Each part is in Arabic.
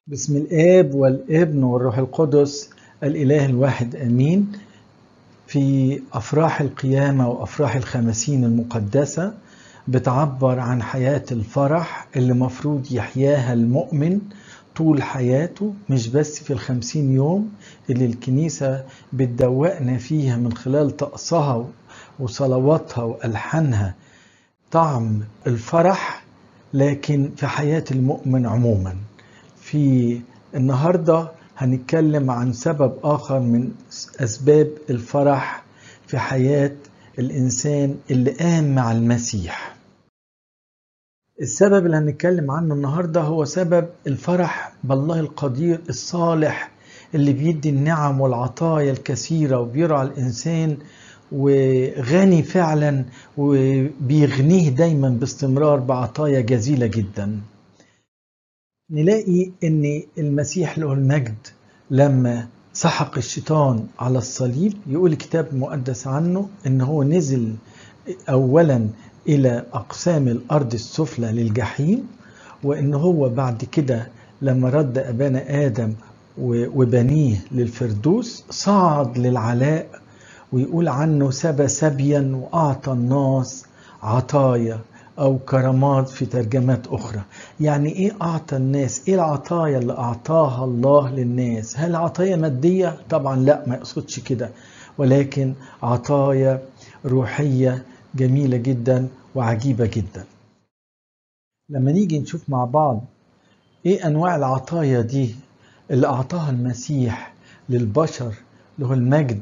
بسم الآب والابن والروح القدس الإله الواحد آمين. في أفراح القيامة وأفراح الخمسين المقدسة بتعبر عن حياة الفرح اللي مفروض يحياها المؤمن طول حياته، مش بس في ال50 يوم اللي الكنيسة بتدوقنا فيها من خلال طقسها وصلواتها وألحانها طعم الفرح، لكن في حياة المؤمن عموما. في النهاردة هنتكلم عن سبب آخر من أسباب الفرح في حياة الإنسان اللي قام مع المسيح. السبب اللي هنتكلم عنه النهاردة هو سبب الفرح بالله القدير الصالح اللي بيدي النعم والعطايا الكثيرة وبيرعى الإنسان وغني فعلا وبيغنيه دايما باستمرار بعطايا جزيلة جدا. نلاقي ان المسيح له المجد لما سحق الشيطان على الصليب، يقول الكتاب المقدس عنه ان هو نزل اولا الى اقسام الارض السفلى للجحيم، وان هو بعد كده لما رد ابانا ادم وبنيه للفردوس صعد للعلاء، ويقول عنه سبى سبيا واعطى الناس عطايا أو كرامات في ترجمات أخرى. يعني إيه أعطى الناس؟ إيه العطايا اللي أعطاها الله للناس؟ هل عطايا مادية؟ طبعا لا، ما يقصدش كده، ولكن عطايا روحية جميلة جدا وعجيبة جدا. لما نيجي نشوف مع بعض إيه أنواع العطايا دي اللي أعطاها المسيح للبشر له المجد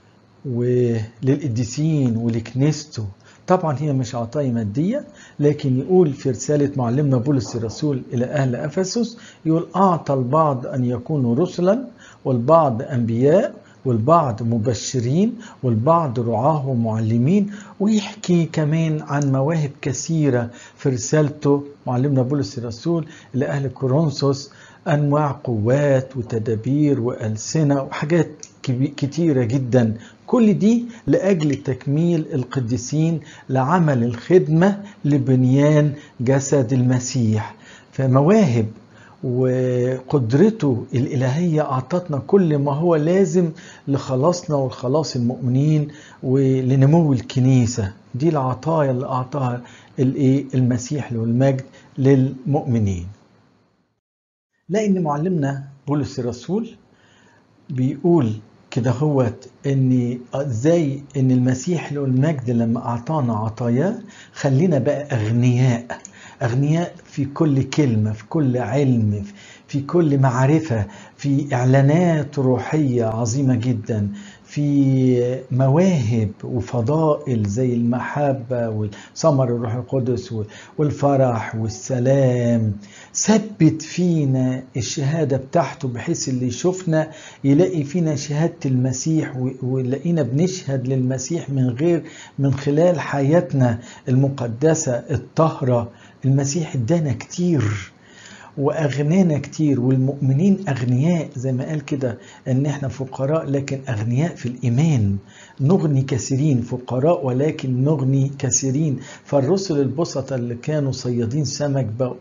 وللقديسين ولكنيسته، طبعا هي مش عطايا مادية، لكن يقول في رسالة معلمنا بولس الرسول إلى أهل أفسس، يقول أعطى البعض أن يكونوا رسلا، والبعض أنبياء، والبعض مبشرين، والبعض رعاه ومعلمين. ويحكي كمان عن مواهب كثيرة في رسالته معلمنا بولس الرسول إلى أهل كورنثوس، أنواع قوات وتدابير وألسنة وحاجات كتيرة جدا، كل دي لأجل تكميل القديسين لعمل الخدمة لبنيان جسد المسيح. فمواهب وقدرته الإلهية أعطتنا كل ما هو لازم لخلاصنا والخلاص المؤمنين ولنمو الكنيسة. دي العطايا اللي أعطاها المسيح له المجد للمؤمنين. لأن معلمنا بولس الرسول بيقول كده هوت ان ازاي ان المسيح له المجد لما اعطانا عطاياه خلينا بقى اغنياء في كل كلمة، في كل علم، في كل معرفة، في اعلانات روحية عظيمة جدا، في مواهب وفضائل زي المحبة والثمر الروح القدس والفرح والسلام. ثبت فينا الشهادة بتاعته بحيث اللي يشوفنا يلاقي فينا شهادة المسيح، ويلاقينا بنشهد للمسيح من خلال حياتنا المقدسة الطاهرة. المسيح ادانا كتير وأغنانا كتير، والمؤمنين أغنياء زي ما قال كده أن احنا فقراء لكن أغنياء في الإيمان، نغني كثيرين، فقراء ولكن نغني كثيرين. فالرسل البسطة اللي كانوا صيادين سمك